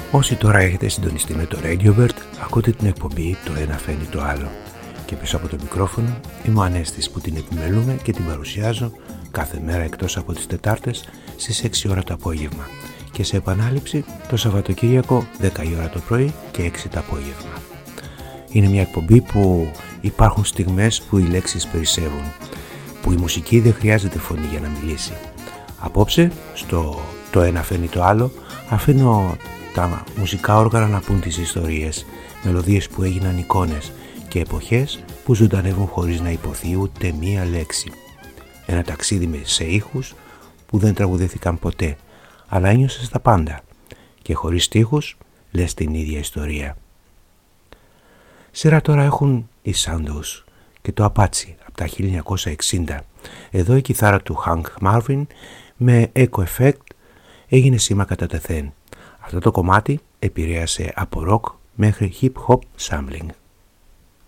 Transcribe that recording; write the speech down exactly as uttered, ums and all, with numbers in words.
Όσοι τώρα έχετε συντονιστεί με το Radiobird, ακούτε την εκπομπή «Το ένα φαίνει το άλλο». Και πίσω από το μικρόφωνο είμαι ο Ανέστης που την επιμελούμε και την παρουσιάζω κάθε μέρα εκτός από τις Τετάρτες στις έξι ώρα το απόγευμα και σε επανάληψη το Σαββατοκύριακο δέκα η ώρα το πρωί και έξι το απόγευμα. Είναι μια εκπομπή που υπάρχουν στιγμές που οι λέξεις περισσεύουν, που η μουσική δεν χρειάζεται φωνή για να μιλήσει. Απόψε, στο «Το ένα φαίνει το άλλο», αφήνω τα μουσικά όργανα να πούν τις ιστορίες, μελωδίες που έγιναν εικόνες και εποχές που ζωντανεύουν χωρίς να υποθεί ούτε μία λέξη. Ένα ταξίδι σε ήχους που δεν τραγουδήθηκαν ποτέ, αλλά ένιωσες τα πάντα και χωρίς στίχους λες την ίδια ιστορία. Σειρά τώρα έχουν οι Sandows και το Apache από τα χίλια εννιακόσια εξήντα. Εδώ η κιθάρα του Hank Marvin με echo effect έγινε σήμα κατά τεθέν. Αυτό το κομμάτι επηρέασε από rock μέχρι hip hop sampling.